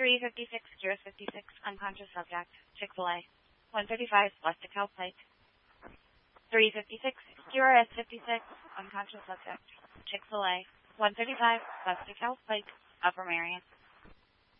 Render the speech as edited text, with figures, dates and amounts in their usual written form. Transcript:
356, Juris 56, unconscious subject, Chick-fil-A. 135, West DeKalb Pike. 356, QRS 56, unconscious subject, Chick-fil-A. 135, West DeKalb Pike, Upper Marion.